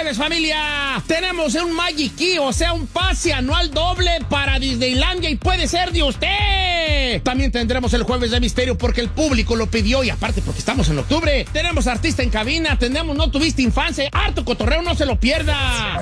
viernes, familia. Tenemos un Magic Key, o sea, un pase anual doble para Disneylandia y puede ser de usted. También tendremos el jueves de misterio porque el público lo pidió y aparte porque estamos en octubre. Tenemos artista en cabina, tenemos No Tuviste Infancia, harto cotorreo, no se lo pierda.